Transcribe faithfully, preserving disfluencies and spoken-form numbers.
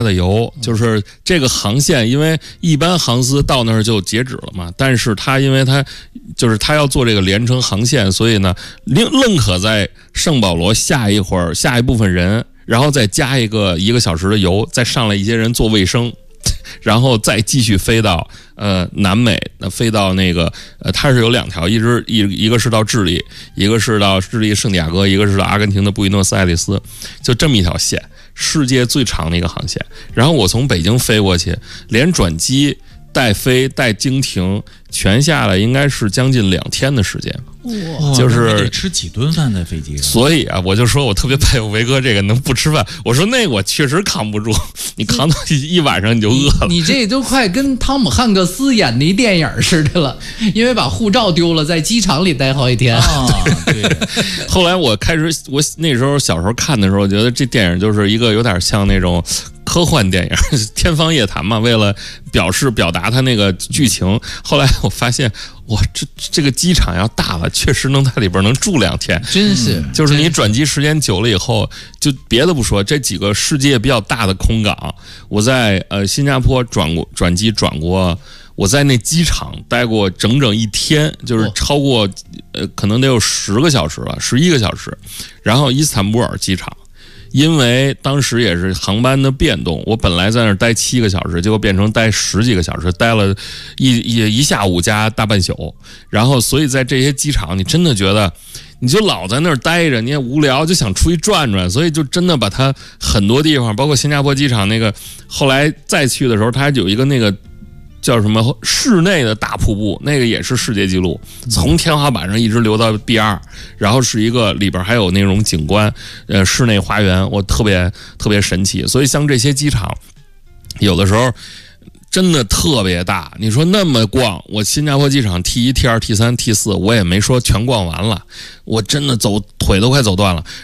的油，就是这个航线，因为一般航司到那儿就截止了嘛，但是他因为他就是他要做这个连程航线，所以呢，另愣可在圣保罗下一会儿下一部分人，然后再加一个一个小时的油，再上来一些人做卫生。然后再继续飞到呃南美，那飞到那个呃，它是有两条，一直一一个是到智利，一个是到智利圣地亚哥，一个是到阿根廷的布宜诺斯艾利斯，就这么一条线，世界最长的一个航线。然后我从北京飞过去，连转机带飞带经停全下来，应该是将近两天的时间。 哇， 就是得吃几顿饭在飞机上。 所以啊，我就说我特别佩服维哥这个能不吃饭。我说那个我确实扛不住，你扛到一晚上你就饿了。 你, 你这都快跟汤姆汉克斯演的一电影似的了，因为把护照丢了，在机场里待好几天。 啊，对。 后来我开始，我那时候小时候看的时候，觉得这电影就是一个有点像那种科幻电影《天方夜谭》嘛，为了表示表达它那个剧情。后来我发现，哇，这这个机场要大了，确实能在里边能住两天， 真是。 嗯、就是你转机时间久了以后，就别的不说，这几个世界比较大的空港，我在呃新加坡转过转机转过。我在那机场待过整整一天，就是超过呃可能得有十个小时了，十一个小时。然后伊斯坦布尔机场，因为当时也是航班的变动，我本来在那儿待七个小时，结果变成待十几个小时，待了一一一下午加大半宿。然后所以在这些机场，你真的觉得你就老在那儿待着，你也无聊，就想出去转转，所以就真的把它很多地方，包括新加坡机场那个，后来再去的时候，它还有一个那个。叫什么室内的大瀑布，那个也是世界纪录，从天花板上一直流到 B 二，然后是一个里边还有那种景观，呃，室内花园，我特别特别神奇。所以像这些机场，有的时候真的特别大。你说那么逛，我新加坡机场 T 一、T 二、T 三、T 四，我也没说全逛完了，我真的走腿都快走断了。